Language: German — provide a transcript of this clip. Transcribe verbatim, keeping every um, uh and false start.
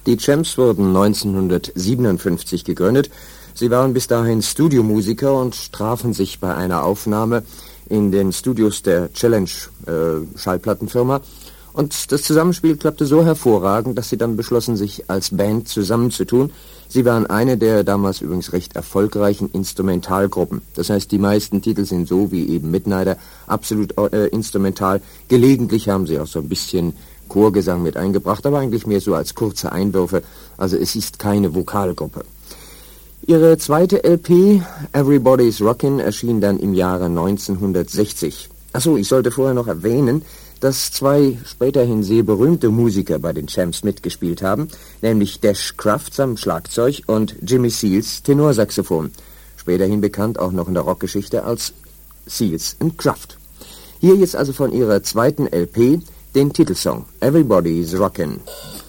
Die Champs wurden neunzehnhundertsiebenundfünfzig gegründet. Sie waren bis dahin Studiomusiker und trafen sich bei einer Aufnahme in den Studios der Challenge äh, Schallplattenfirma. Und das Zusammenspiel klappte so hervorragend, dass sie dann beschlossen, sich als Band zusammenzutun. Sie waren eine der damals übrigens recht erfolgreichen Instrumentalgruppen. Das heißt, die meisten Titel sind so wie eben Midnighter absolut äh, instrumental. Gelegentlich haben sie auch so ein bisschen Chorgesang mit eingebracht, aber eigentlich mehr so als kurze Einwürfe. Also es ist keine Vokalgruppe. Ihre zweite L P, Everybody's Rockin', erschien dann im Jahre neunzehnhundertsechzig. Achso, ich sollte vorher noch erwähnen, dass zwei späterhin sehr berühmte Musiker bei den Champs mitgespielt haben, nämlich Dash Crafts am Schlagzeug und Jimmy Seals Tenorsaxophon, späterhin bekannt auch noch in der Rockgeschichte als Seals and Craft. Hier jetzt also von ihrer zweiten L P den Titelsong Everybody's Rockin'.